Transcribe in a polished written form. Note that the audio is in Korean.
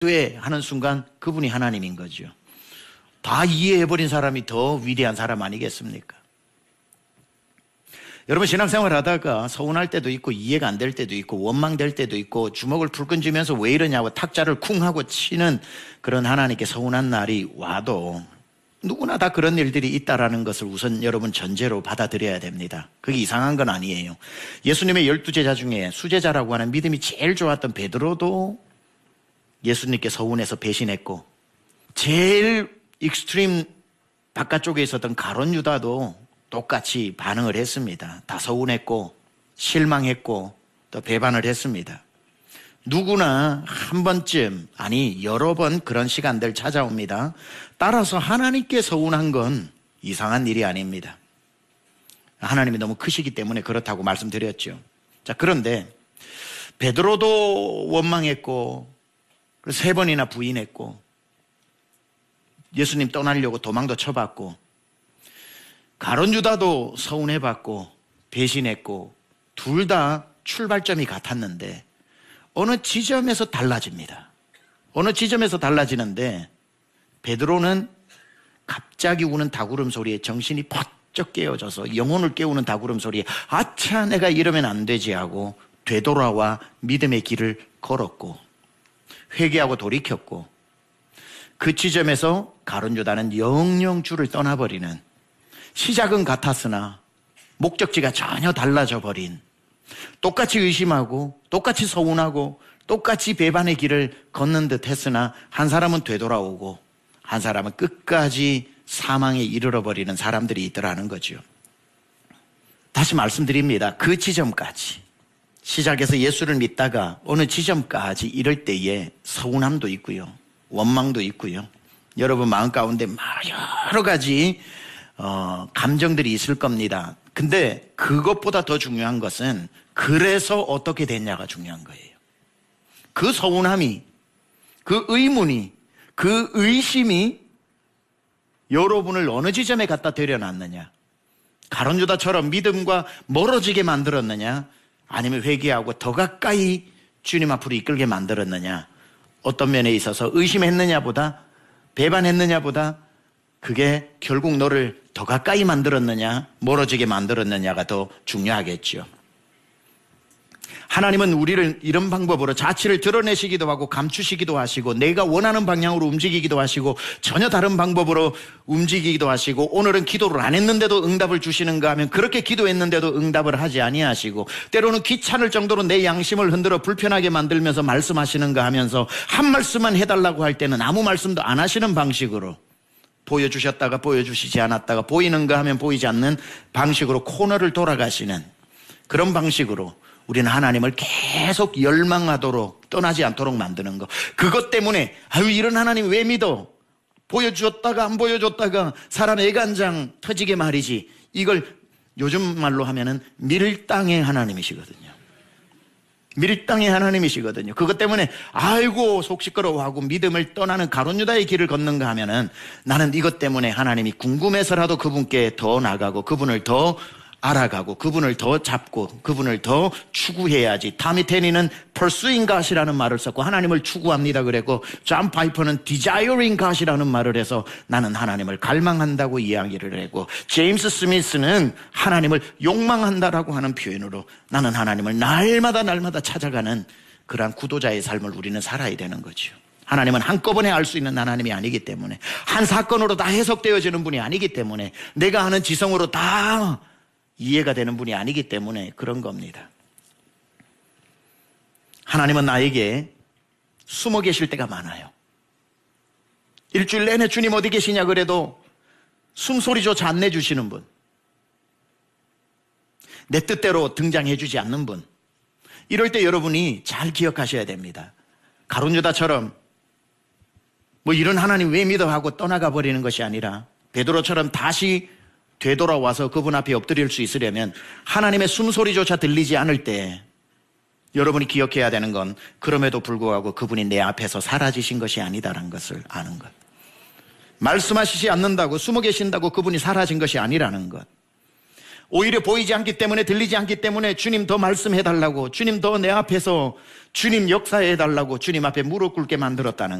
하는 순간 그분이 하나님인 거죠. 다 이해해버린 사람이 더 위대한 사람 아니겠습니까? 여러분, 신앙생활 하다가 서운할 때도 있고 이해가 안 될 때도 있고 원망될 때도 있고 주먹을 불끈 쥐면서 왜 이러냐고 탁자를 쿵 하고 치는 그런 하나님께 서운한 날이 와도 누구나 다 그런 일들이 있다라는 것을 우선 여러분 전제로 받아들여야 됩니다. 그게 이상한 건 아니에요. 예수님의 12제자 중에 수제자라고 하는 믿음이 제일 좋았던 베드로도 예수님께 서운해서 배신했고, 제일 익스트림 바깥쪽에 있었던 가룟 유다도 똑같이 반응을 했습니다. 다 서운했고 실망했고 또 배반을 했습니다. 누구나 한 번쯤, 아니 여러 번 그런 시간들 찾아옵니다. 따라서 하나님께 서운한 건 이상한 일이 아닙니다. 하나님이 너무 크시기 때문에 그렇다고 말씀드렸죠. 자, 그런데 베드로도 원망했고 3번이나 부인했고 예수님 떠나려고 도망도 쳐봤고 가룟 유다도 서운해봤고 배신했고 둘 다 출발점이 같았는데 어느 지점에서 달라집니다. 어느 지점에서 달라지는데 베드로는 갑자기 우는 닭울음 소리에 정신이 번쩍 깨어져서 영혼을 깨우는 닭울음 소리에 아차 내가 이러면 안 되지 하고 되돌아와 믿음의 길을 걸었고 회개하고 돌이켰고 그 지점에서 가룟 유다는 영영 주를 떠나버리는, 시작은 같았으나 목적지가 전혀 달라져 버린, 똑같이 의심하고 똑같이 서운하고 똑같이 배반의 길을 걷는 듯 했으나 한 사람은 되돌아오고 한 사람은 끝까지 사망에 이르러 버리는 사람들이 있더라는 거죠. 다시 말씀드립니다. 그 지점까지, 시작해서 예수를 믿다가 어느 지점까지 이럴 때에 서운함도 있고요, 원망도 있고요, 여러분 마음 가운데 여러 가지 감정들이 있을 겁니다. 근데 그것보다 더 중요한 것은 그래서 어떻게 됐냐가 중요한 거예요. 그 서운함이, 그 의문이, 그 의심이 여러분을 어느 지점에 갖다 데려놨느냐, 가룟 유다처럼 믿음과 멀어지게 만들었느냐, 아니면 회개하고 더 가까이 주님 앞으로 이끌게 만들었느냐, 어떤 면에 있어서 의심했느냐보다 배반했느냐보다 그게 결국 너를 더 가까이 만들었느냐 멀어지게 만들었느냐가 더 중요하겠죠. 하나님은 우리를 이런 방법으로 자취를 드러내시기도 하고 감추시기도 하시고 내가 원하는 방향으로 움직이기도 하시고 전혀 다른 방법으로 움직이기도 하시고, 오늘은 기도를 안 했는데도 응답을 주시는가 하면 그렇게 기도했는데도 응답을 하지 아니하시고, 때로는 귀찮을 정도로 내 양심을 흔들어 불편하게 만들면서 말씀하시는가 하면서 한 말씀만 해달라고 할 때는 아무 말씀도 안 하시는 방식으로 보여주셨다가 보여주시지 않았다가 보이는가 하면 보이지 않는 방식으로 코너를 돌아가시는 그런 방식으로 우리는 하나님을 계속 열망하도록 떠나지 않도록 만드는 거. 그것 때문에 이런 하나님 왜 믿어? 보여주었다가 안 보여줬다가 사람 애간장 터지게 말이지. 이걸 요즘 말로 하면은 밀당의 하나님이시거든요. 밀당의 하나님이시거든요. 그것 때문에 아이고 속 시끄러워하고 믿음을 떠나는 가룟 유다의 길을 걷는가 하면은 나는 이것 때문에 하나님이 궁금해서라도 그분께 더 나가고 그분을 더 알아가고 그분을 더 잡고 그분을 더 추구해야지. 타미 테니는 pursuing God이라는 말을 썼고 하나님을 추구합니다 그랬고, 존 파이퍼는 desiring God이라는 말을 해서 나는 하나님을 갈망한다고 이야기를 했고, 제임스 스미스는 하나님을 욕망한다라고 하는 표현으로 나는 하나님을 날마다 찾아가는 그러한 구도자의 삶을 우리는 살아야 되는 거죠. 하나님은 한꺼번에 알 수 있는 하나님이 아니기 때문에, 한 사건으로 다 해석되어지는 분이 아니기 때문에, 내가 하는 지성으로 다 이해가 되는 분이 아니기 때문에 그런 겁니다. 하나님은 나에게 숨어 계실 때가 많아요. 일주일 내내 주님 어디 계시냐 그래도 숨소리조차 안 내주시는 분, 내 뜻대로 등장해 주지 않는 분, 이럴 때 여러분이 잘 기억하셔야 됩니다. 가룟 유다처럼 뭐 이런 하나님 왜 믿어 하고 떠나가 버리는 것이 아니라 베드로처럼 다시 되돌아와서 그분 앞에 엎드릴 수 있으려면 하나님의 숨소리조차 들리지 않을 때 여러분이 기억해야 되는 건 그럼에도 불구하고 그분이 내 앞에서 사라지신 것이 아니다라는 것을 아는 것. 말씀하시지 않는다고 숨어 계신다고 그분이 사라진 것이 아니라는 것. 오히려 보이지 않기 때문에, 들리지 않기 때문에 주님 더 말씀해 달라고, 주님 더 내 앞에서 주님 역사해 달라고 주님 앞에 무릎 꿇게 만들었다는